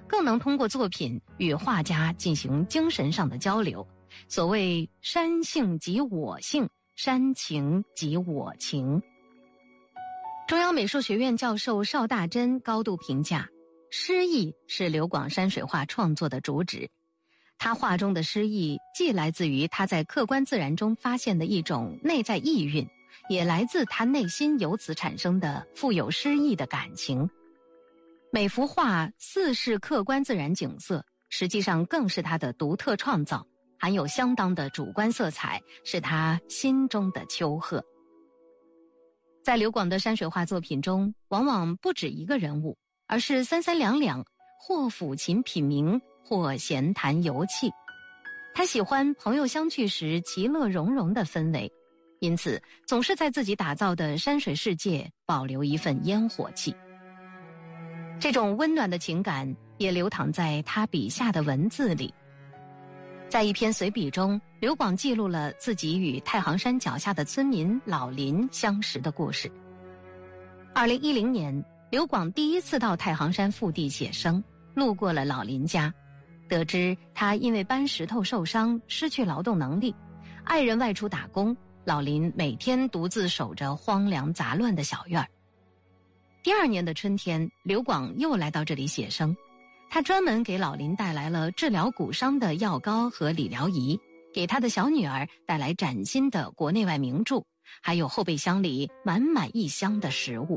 更能通过作品与画家进行精神上的交流。所谓山性即我性，山情即我情。中央美术学院教授邵大珍高度评价，诗意是刘广山水画创作的主旨。他画中的诗意既来自于他在客观自然中发现的一种内在意蕴，也来自他内心由此产生的富有诗意的感情。每幅画似是客观自然景色，实际上更是他的独特创造，含有相当的主观色彩，是他心中的丘壑。在刘广的山水画作品中，往往不止一个人物，而是三三两两，或抚琴品茗，或闲谈游憩。他喜欢朋友相聚时其乐融融的氛围，因此总是在自己打造的山水世界保留一份烟火气。这种温暖的情感也流淌在他笔下的文字里。在一篇随笔中，刘广记录了自己与太行山脚下的村民老林相识的故事。2010年，刘广第一次到太行山腹地写生，路过了老林家，得知他因为搬石头受伤，失去劳动能力，爱人外出打工，老林每天独自守着荒凉杂乱的小院儿。第2年的春天，刘广又来到这里写生，他专门给老林带来了治疗骨伤的药膏和理疗仪，给他的小女儿带来崭新的国内外名著，还有后备箱里满满一箱的食物。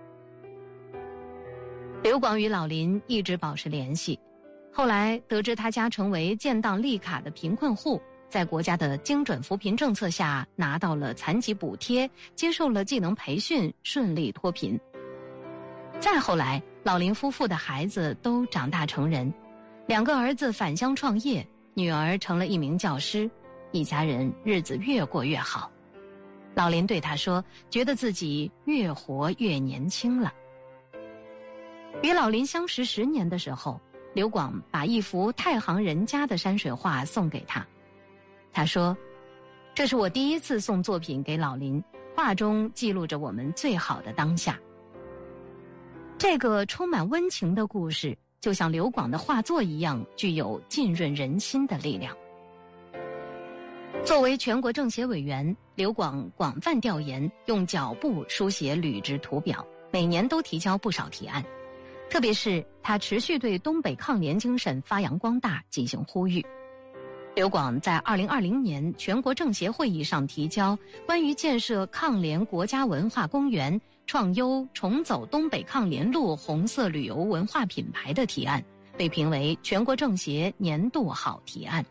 刘广与老林一直保持联系，后来得知他家成为建档立卡的贫困户，在国家的精准扶贫政策下拿到了残疾补贴，接受了技能培训，顺利脱贫。再后来，老林夫妇的孩子都长大成人，2个儿子返乡创业，女儿成了一名教师，一家人日子越过越好。老林对他说，觉得自己越活越年轻了。与老林相识10年的时候，刘广把一幅太行人家的山水画送给他。他说，这是我第一次送作品给老林，画中记录着我们最好的当下。这个充满温情的故事，就像刘广的画作一样，具有浸润人心的力量。作为全国政协委员，刘广广泛调研，用脚步书写履职图表，每年都提交不少提案。特别是他持续对东北抗联精神发扬光大进行呼吁。刘广在2020年全国政协会议上提交关于建设抗联国家文化公园、创优重走东北抗联路红色旅游文化品牌的提案，被评为全国政协年度好提案。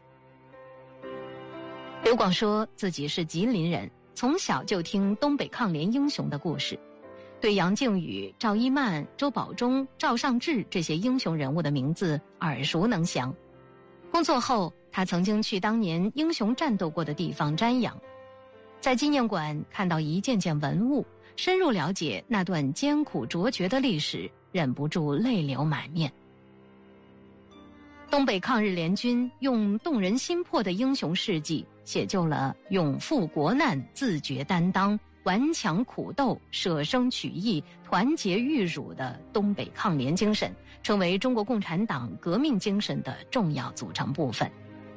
刘广说自己是吉林人，从小就听东北抗联英雄的故事，对杨靖宇、赵一曼、周保中、赵尚志这些英雄人物的名字耳熟能详。工作后，他曾经去当年英雄战斗过的地方瞻仰，在纪念馆看到一件件文物，深入了解那段艰苦卓绝的历史，忍不住泪流满面。东北抗日联军用动人心魄的英雄事迹，写就了勇赴国难、自觉担当、顽强苦斗、舍生取义、团结御辱的东北抗联精神，成为中国共产党革命精神的重要组成部分。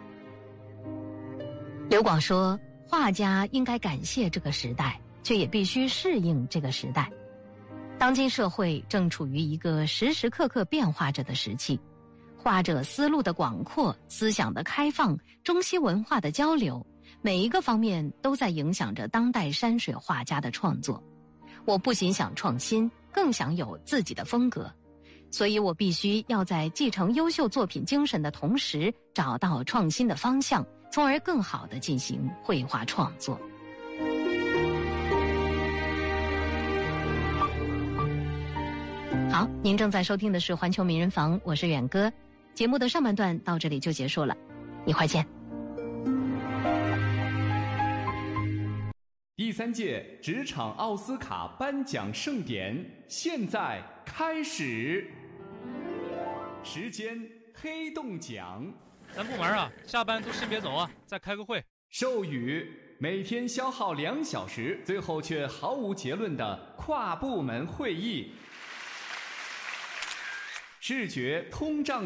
刘广说，画家应该感谢这个时代，却也必须适应这个时代。当今社会正处于一个时时刻刻变化着的时期，画者思路的广阔、思想的开放、中西文化的交流，每一个方面都在影响着当代山水画家的创作。我不仅想创新，更想有自己的风格，所以我必须要在继承优秀作品精神的同时，找到创新的方向，从而更好地进行绘画创作。好，您正在收听的是环球名人房，我是远哥。节目的上半段到这里就结束了，一会儿见。 第3届职场奥斯卡颁奖盛典现在开始，时间黑洞奖。 咱部门啊，下班都先别走啊，再开个会。 授予每天消耗2小时，最后却毫无结论的跨部门会议。视觉通胀